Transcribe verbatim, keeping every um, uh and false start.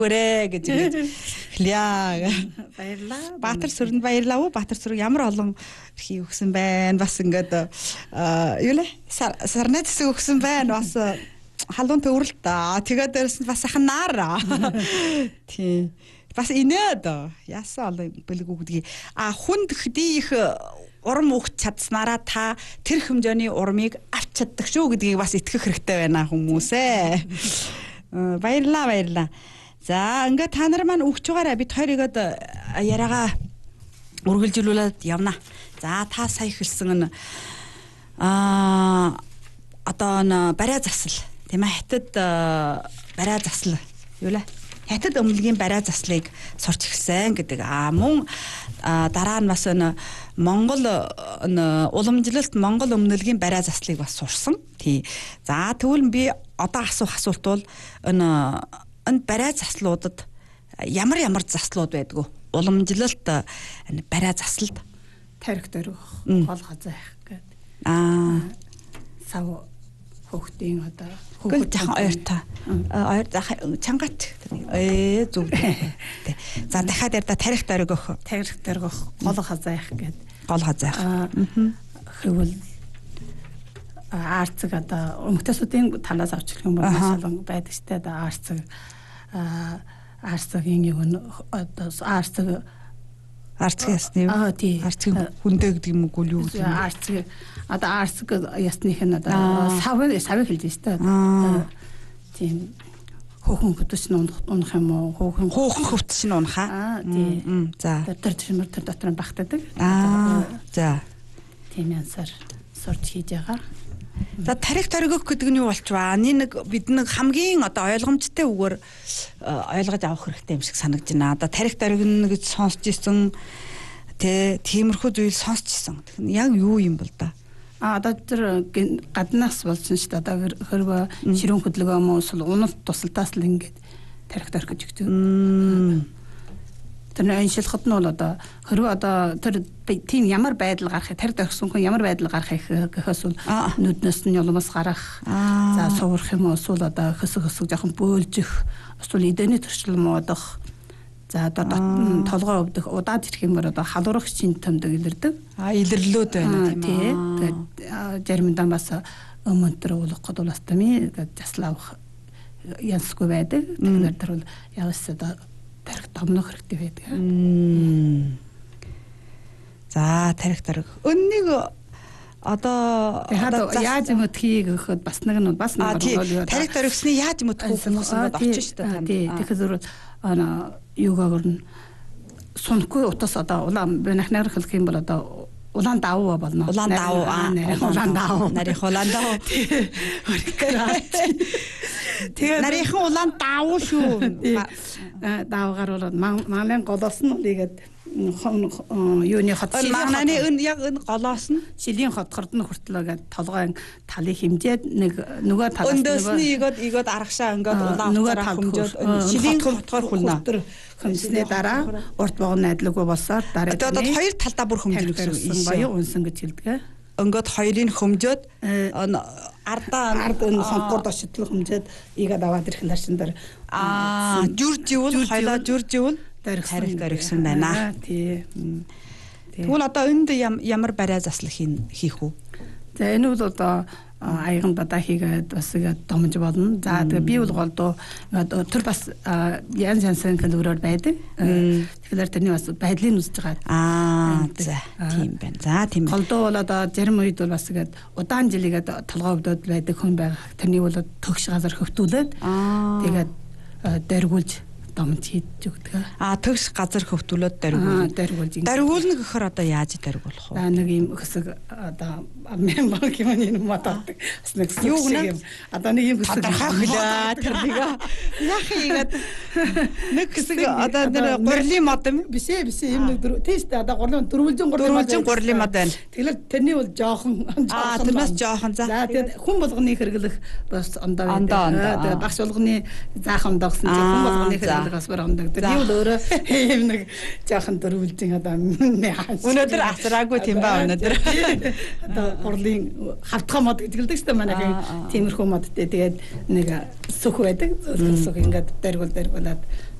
Хүрээ гэж хэлье. Баярлаа. Баатар сүрэнд баярлаа. Баатар сүрэг ямар олон эрхийг өгсөн байна. Бас ингээд юу лээ? Сарнад хэсэг өгсөн байна. Бас халуун төврөл та. Тэгээд дээрс нь бас ханаар. Тий. Бас инээд яасан олон бэлэг үгдгийг. А хүнд хөдий их урам өгч чадсанараа та тэр хэмжээний урамыг авч чаддаг шүү гэдгийг бас итгэх хэрэгтэй байна хүмүүсээ. Баярлаа баярлаа. За ингээд та нар маань өгч байгаарай бид хоёр игээд яриагаа үргэлжлүүлээд явна. За та сая хэлсэн нь аа одоо н барай засал тийм ээ хятад барай засал юу лээ хятад өмлөгийн барай заслыг сурч ирсэн гэдэг. Аа мөн дараа нь бас н Монгол уламжлалт Монгол өмнөлгийн барай заслыг бас сурсан. Тий. За тэгвэл би одоо асуух асуулт бол н энэ барай заслуудад ямар ямар заслууд байдгүй? Уламжлалт барай заслд тарих дөрөх гол газаа их гэдэг. Аа сав хөхтийн одоо хөл жахан ойртой. Ойр чангач. Ээ зүг. За дахиад ярда тарих дөрөг өгөх. Тарих дөрөх гол газаа их гэдэг. Гол газаа их. Аа. Хэвэл арцэг одоо өмгтөсүүдийн талаас авч ирэх юм бол маш олон байдаг шүү дээ. Одоо арцэг арцгийн юу н одоо арцэг арцэг ясны аа тий арцэг хүндээ гэдэг юм уу юу гэдэг юм арцэг одоо арцэг ясных нь одоо сав сав хэлж шүү дээ. Тийм хөөхөн хөтөс нь унах юм уу хөөхөн хөөхөн хөтөс нь унахаа. Аа тий. За дотор төмөр төр дотор нь багтдаг. Аа за тийм янсаар сурч хийж байгаа. За тарих дөргөх гэдэг нь юу болчихваа? Нэг бид нэг хамгийн одоо ойлгомжтой үгээр ойлгож авах хэрэгтэй юм шиг санагдаж байна. Одоо тарих дөргөн гэж сонсч ирсэн тэ тиймэрхүү зүйл сонсч ирсэн. Тэгэхээр яг юу юм бол да? А одоо тэр гаднаас болсон шүү дээ. Одоо хэрвээ ширүүн хөдөлгөөн мөн уналт тусалтаас л ингээд тарих дөрөх гэж өгдөг. Тэр аншилхад нь бол одоо хэрвээ одоо тэр тийм ямар байдал гарах тарих дөрсөн хүн ямар байдал гарах гэхээс бол нүднээс нь улмаас гарах за суурах юм уу эсвэл одоо хөсөг хөсөг жоохон бөөлжих эсвэл эдэний төрчл муудах за одоо толгой өвдөх удаад ирэх юмор одоо халуурах симптомдог илэрдэг. А илэрлүүд байна тийм ээ. Тэгээд заримдаа бас өмнөдөр уулах колостоми гэдэг заслаа авах янсгүй байдаг. Тэгэхээр тэр бол яваас одоо тарих томнох хэрэгтэй байдаг. За тарих тарих. Өннийг одоо яаж юм өтхийг гэхэд бас нэг нь бас нэг бол тарих тарихсны яаж юм өтөх хүмүүс ингээд очиж шүү дээ. Тий. Тэгэхээр ана юугаар нь сунхгүй утас одоо улаан бэнахнаар хэлэх юм бол одоо улаан давуу болно. Улаан давуу аа улаан давуу. Нарийнх улаан давуу. Тэгээ нарийнхан улаан давуу шүү. Давгаар бол маань голоос нь тэгээд юуны хот мананы өн яг энэ голоос нь шилийн хотхорд нь хүртлээгээд толгойн талыг хэмжээд нэг нөгөө талаас өнөөс нь игод игод аргашаа ингээд улаан нөгөө тал хэмжээд шилийн хотхор хүлнэ. Хэмжсэний дараа урт богн найдлаггүй болсоор дараа одоо хоёр талдаа бүр хэмжих гэсэн баян унсан гэж хэлдэг. Ингээд хоёрыг хэмжөөд ардаа ард энэ сонгорд очидлог хэмжээд игээд аваад ирэх лашин дээр аа жүрживл хоёлоо жүрживл тарих дөргсөн байна. Тий. Тэгвэл одоо энд ямар барай заслах хийх үү? За энэ бол одоо аяган бадаа хийгээд бас игээд домж болно. За тэгээ би бол голдоо тэр бас янз янзын калориор байдаг. Тэгэхээр тэрний бас байдлыг үзэж байгаа. Аа за тийм байна. За тийм байна. Голдоо бол одоо зарим үед бол бас игээд удаан жилигээд толгой өвдөд байдаг хүн байгаа. Тэрний бол төгш газар хөвтүүлээд тэгээд дэргүүлж домж хийж өгдөг. Аа төгс газар хөвтүүлээд дэргүүл. Дэргүүлж. Дэргүүлнэ гэхээр одоо яаж дэргүүлэх вэ? За нэг юм хэсэг одоо мембар юм юм матаадаг. Бас нэг юу гэнэ? Одоо нэг юм хэсэг хаа тэр нэг яах ийгээд нэг хэсэг одоо нэр гурлийн мод юм биш ээ биш ээ юм нэг тийш одоо гурлын дөрвөлжин гурлын гурлын мод байна. Тэгэхээр тэрний бол жоохон аа тэрнээс жоохон за. За тэгээд хүн болгоны хэрэглэх бас ондоо байдаг. Тэгээд багш болгоны заах ондоо гэсэн чинь хүн болгоны хэрэглэх Ялгаас барамдаг. Тэр юу өөрөө юм нэг жаахан дөрвөлжин одоо нэ. Өнөөдөр асраагүй тийм ба өнөөдөр. Одоо хурлын хавтгай мод гэдэг л дээ шүү дээ манайхын тиймэрхүү модтэй. Тэгээд нэг сүх байдаг. Сүх ингээд дэргүүл дэргүүлээд